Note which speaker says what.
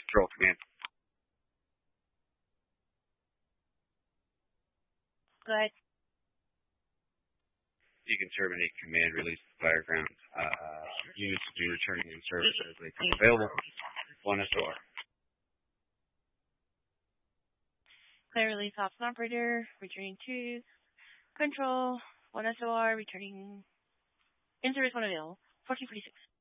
Speaker 1: Control command.
Speaker 2: Go ahead.
Speaker 1: You can terminate command release fireground. Units will be returning in service as they come available. 1 SOR.
Speaker 2: Clear release ops operator, returning to control. 1 SOR, returning in service when available. 1446.